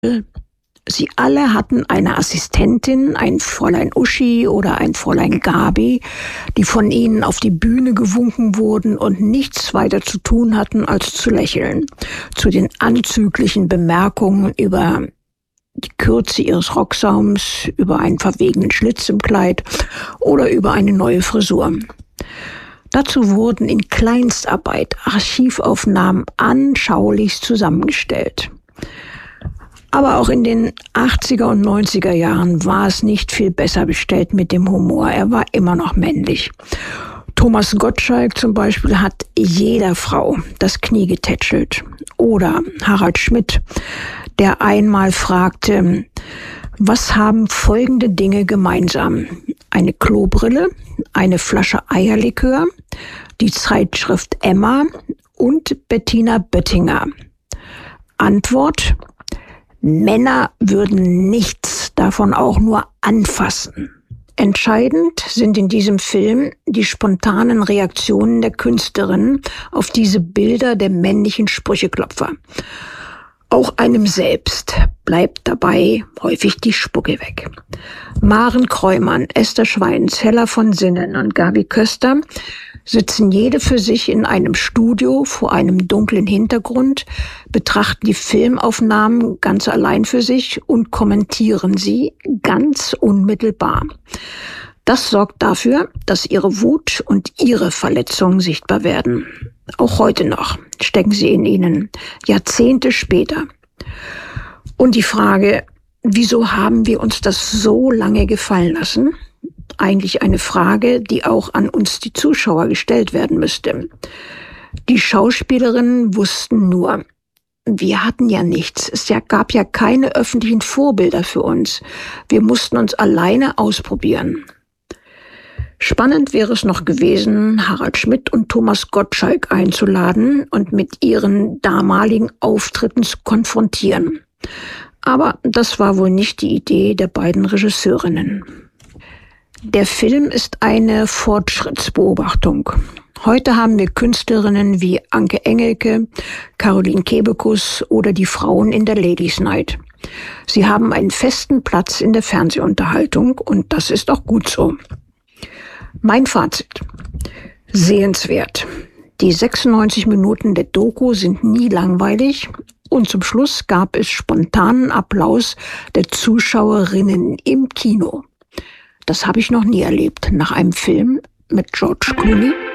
Sie alle hatten eine Assistentin, ein Fräulein Uschi oder ein Fräulein Gabi, die von ihnen auf die Bühne gewunken wurden und nichts weiter zu tun hatten, als zu lächeln. Zu den anzüglichen Bemerkungen über die Kürze ihres Rocksaums, über einen verwegenen Schlitz im Kleid oder über eine neue Frisur. Dazu wurden in Kleinstarbeit Archivaufnahmen anschaulichst zusammengestellt. Aber auch in den 80er und 90er Jahren war es nicht viel besser bestellt mit dem Humor. Er war immer noch männlich. Thomas Gottschalk zum Beispiel hat jeder Frau das Knie getätschelt. Oder Harald Schmidt, der einmal fragte, was haben folgende Dinge gemeinsam? Eine Klobrille, eine Flasche Eierlikör, die Zeitschrift Emma und Bettina Böttinger. Antwort: Männer würden nichts davon auch nur anfassen. Entscheidend sind in diesem Film die spontanen Reaktionen der Künstlerin auf diese Bilder der männlichen Sprücheklopfer. Auch einem selbst bleibt dabei häufig die Spucke weg. Maren Kreumann, Esther Schweins, Hella von Sinnen und Gabi Köster sitzen jede für sich in einem Studio vor einem dunklen Hintergrund, betrachten die Filmaufnahmen ganz allein für sich und kommentieren sie ganz unmittelbar. Das sorgt dafür, dass ihre Wut und ihre Verletzungen sichtbar werden. Auch heute noch stecken sie in ihnen, Jahrzehnte später. Und die Frage, wieso haben wir uns das so lange gefallen lassen? Eigentlich eine Frage, die auch an uns, die Zuschauer, gestellt werden müsste. Die Schauspielerinnen wussten nur, wir hatten ja nichts. Es gab ja keine öffentlichen Vorbilder für uns. Wir mussten uns alleine ausprobieren. Spannend wäre es noch gewesen, Harald Schmidt und Thomas Gottschalk einzuladen und mit ihren damaligen Auftritten zu konfrontieren. Aber das war wohl nicht die Idee der beiden Regisseurinnen. Der Film ist eine Fortschrittsbeobachtung. Heute haben wir Künstlerinnen wie Anke Engelke, Caroline Kebekus oder die Frauen in der Ladies Night. Sie haben einen festen Platz in der Fernsehunterhaltung und das ist auch gut so. Mein Fazit: sehenswert. Die 96 Minuten der Doku sind nie langweilig und zum Schluss gab es spontanen Applaus der Zuschauerinnen im Kino. Das habe ich noch nie erlebt nach einem Film mit George Clooney